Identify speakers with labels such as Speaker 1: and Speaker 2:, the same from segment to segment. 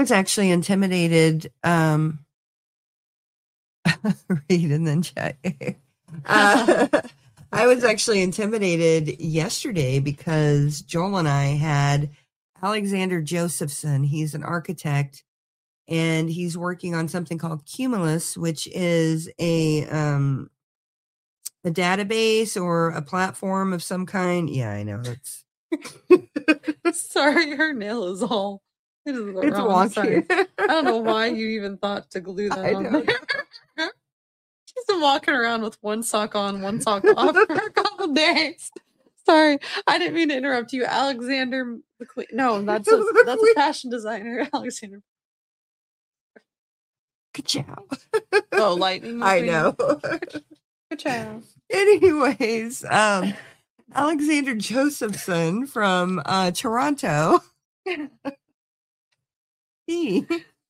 Speaker 1: was actually intimidated. Read and then chat. I was actually intimidated yesterday because Joel and I had Alexander Josephson. He's an architect, and he's working on something called Cumulus, which is a database or a platform of some kind. Yeah, I know that's.
Speaker 2: Sorry, her nail is all. It's
Speaker 1: wonky.
Speaker 2: Sorry. I don't know why you even thought to glue that on there. She's been walking around with one sock on, one sock off for a couple days. Sorry, I didn't mean to interrupt you, Alexander McQueen. No, that's a fashion designer, Alexander.
Speaker 1: Good job.
Speaker 2: Oh, Lightning McQueen.
Speaker 1: I know.
Speaker 2: Good job.
Speaker 1: Anyways, Alexander Josephson from Toronto. He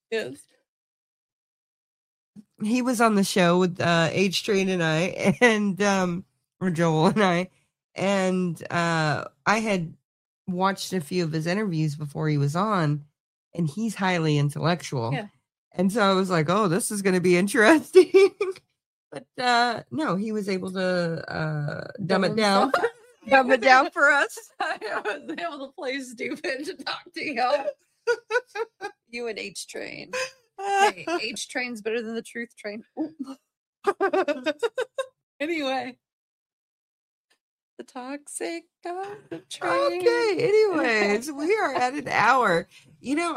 Speaker 1: was on the show with H Train and I, and or Joel and I, and I had watched a few of his interviews before he was on, and he's highly intellectual.
Speaker 2: Yeah.
Speaker 1: And so I was like, oh, this is going to be interesting. But no, he was able to dumb it down. Dumb it down for us.
Speaker 2: I was able to play stupid to talk to you. You and H Train. Hey, H Train's better than the Truth Train. Anyway. The toxic gossip train.
Speaker 1: Okay, anyways, we are at an hour. You know,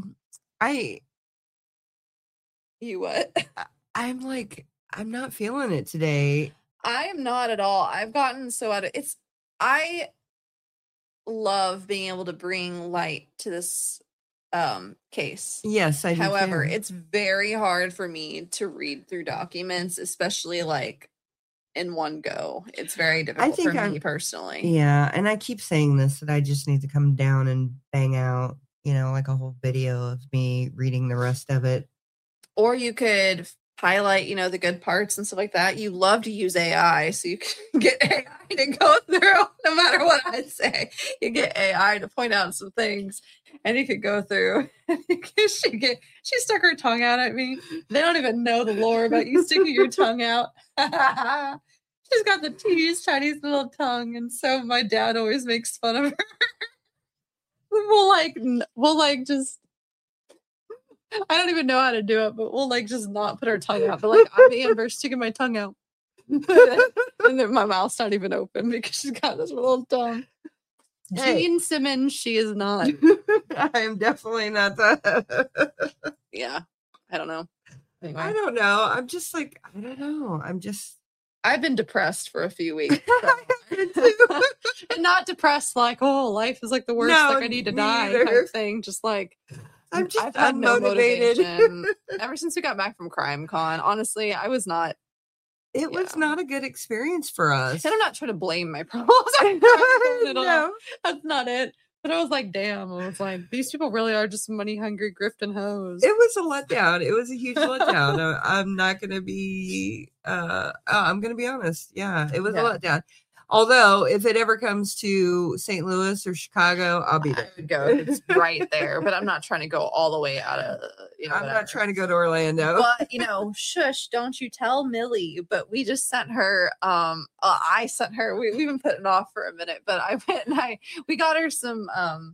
Speaker 2: You what?
Speaker 1: I'm not feeling it today.
Speaker 2: I am not at all. I've gotten so out of it's. I love being able to bring light to this case.
Speaker 1: Yes, I do.
Speaker 2: However, it's very hard for me to read through documents, especially like in one go. It's very difficult for me personally.
Speaker 1: Yeah, and I keep saying this, that I just need to come down and bang out, like a whole video of me reading the rest of it.
Speaker 2: Or you could highlight, the good parts and stuff like that. You love to use AI, so you can get AI to go through, no matter what I say. You get AI to point out some things, and you could go through. She stuck her tongue out at me. They don't even know the lore about you sticking your tongue out. She's got the teeniest, tiniest little tongue, and so my dad always makes fun of her. We'll just. I don't even know how to do it, but we'll just not put our tongue out. But I'm Amber sticking my tongue out. And then my mouth's not even open because she's got this little tongue. Hey. Jean Simmons, she is not.
Speaker 1: I am definitely not that.
Speaker 2: Yeah. I don't know.
Speaker 1: Anyway. I don't know. I'm just I don't know.
Speaker 2: I've been depressed for a few weeks. So. And not depressed oh, life is the worst, I need to die type thing. Just
Speaker 1: I'm just
Speaker 2: I've had
Speaker 1: unmotivated.
Speaker 2: No motivation. Ever since we got back from CrimeCon, honestly, I was not.
Speaker 1: It was not a good experience for us.
Speaker 2: And I'm not trying to blame my problems.
Speaker 1: No,
Speaker 2: that's not it. But I was damn. I was these people really are just money hungry, grifting hoes.
Speaker 1: It was a letdown. It was a huge letdown. I'm not going to be. I'm going to be honest. Yeah, it was a letdown. Although, if it ever comes to St. Louis or Chicago, I'll be there.
Speaker 2: I would go. It's right there, but I'm not trying to go all the way out of,
Speaker 1: I'm not trying to go to Orlando.
Speaker 2: But, shush, don't you tell Millie. But we just sent her, I sent her, we've been putting off for a minute, but I went and we got her some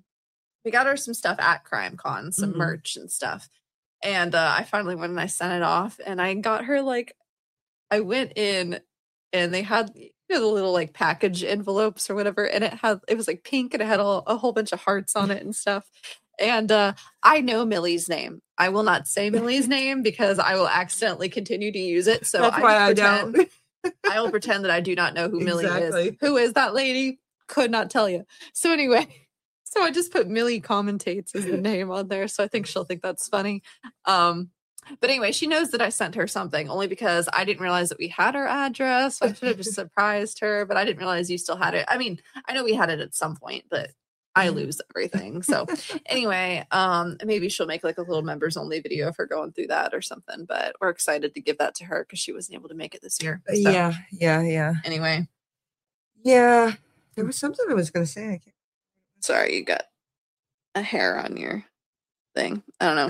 Speaker 2: stuff at CrimeCon, some merch and stuff. And I finally went and I sent it off, and I got her, I went in and they had the little package envelopes or whatever, and it was pink and it had a whole bunch of hearts on it and stuff. And I know Millie's name. I will not say Millie's name because I will accidentally continue to use it. So
Speaker 1: that's why I don't.
Speaker 2: I will pretend that I do not know who Millie is. Who is that lady? Could not tell you. So anyway, I just put Millie Commentates as the name on there. So I think she'll think that's funny. But anyway, she knows that I sent her something only because I didn't realize that we had her address. So I should have just surprised her, but I didn't realize you still had it. I mean, I know we had it at some point, but I lose everything. So anyway, maybe she'll make a little members only video of her going through that or something, but we're excited to give that to her because she wasn't able to make it this year. So,
Speaker 1: yeah.
Speaker 2: Anyway.
Speaker 1: Yeah. There was something I was going to say.
Speaker 2: Sorry, you got a hair on your thing. I don't know.